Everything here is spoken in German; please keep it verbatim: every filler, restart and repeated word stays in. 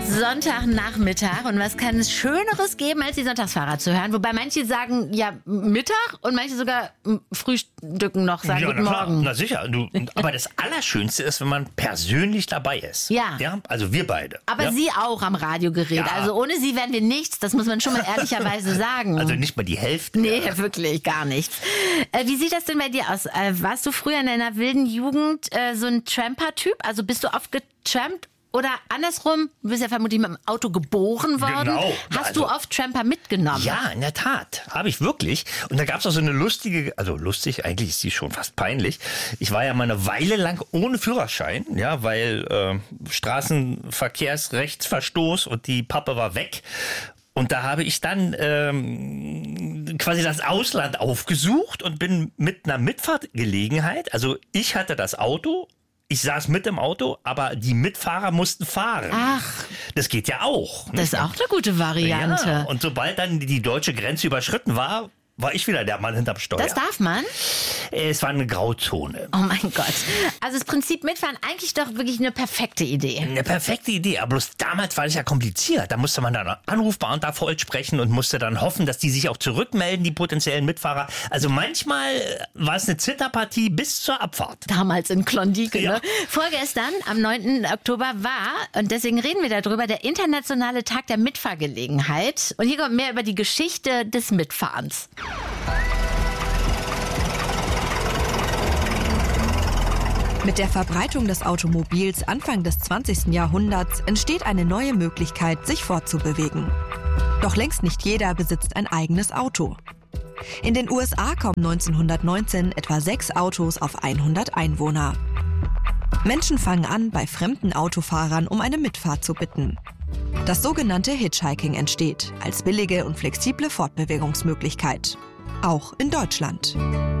Sonntagnachmittag und was kann es Schöneres geben, als die Sonntagsfahrer zu hören? Wobei manche sagen, ja, Mittag und manche sogar frühstücken noch, sagen ja, guten na klar, Morgen. Na sicher. Du, aber das Allerschönste ist, wenn man persönlich dabei ist. Ja. ja also wir beide. Aber ja? Sie auch am Radiogerät. Ja. Also ohne Sie wären wir nichts, das muss man schon mal ehrlicherweise sagen. Also nicht mal die Hälfte. Nee, ja. wirklich gar nichts. Äh, wie sieht das denn bei dir aus? Äh, warst du früher in deiner wilden Jugend äh, so ein Tramper-Typ? Also bist du oft getrampt? Oder andersrum, du bist ja vermutlich mit dem Auto geboren worden. Genau. Hast Also, du oft Tramper mitgenommen? Ja, in der Tat. Habe ich wirklich. Und da gab es auch so eine lustige, also lustig, eigentlich ist die schon fast peinlich. Ich war ja mal eine Weile lang ohne Führerschein, ja, weil äh, Straßenverkehrsrechtsverstoß und die Pappe war weg. Und da habe ich dann ähm, quasi das Ausland aufgesucht und bin mit einer Mitfahrtgelegenheit, also ich hatte das Auto, ich saß mit im Auto, aber die Mitfahrer mussten fahren. Ach. Das geht ja auch. Das ist auch eine gute Variante. Ja, und sobald dann die deutsche Grenze überschritten war, war ich wieder der Mann hinterm Steuer. Das darf man? Es war eine Grauzone. Oh mein Gott. Also das Prinzip Mitfahren, eigentlich doch wirklich eine perfekte Idee. Eine perfekte Idee, aber bloß damals war das ja kompliziert. Da musste man dann Anrufbeamter voll sprechen und musste dann hoffen, dass die sich auch zurückmelden, die potenziellen Mitfahrer. Also manchmal war es eine Zitterpartie bis zur Abfahrt. Damals in Klondike, Ja. ne? Vorgestern, am neunten Oktober, war, und deswegen reden wir darüber, der internationale Tag der Mitfahrgelegenheit. Und hier kommt mehr über die Geschichte des Mitfahrens. Mit der Verbreitung des Automobils Anfang des zwanzigsten Jahrhunderts entsteht eine neue Möglichkeit, sich fortzubewegen. Doch längst nicht jeder besitzt ein eigenes Auto. In den U S A kommen neunzehnhundertneunzehn etwa sechs Autos auf hundert Einwohner. Menschen fangen an, bei fremden Autofahrern um eine Mitfahrt zu bitten. Das sogenannte Hitchhiking entsteht als billige und flexible Fortbewegungsmöglichkeit. Auch in Deutschland.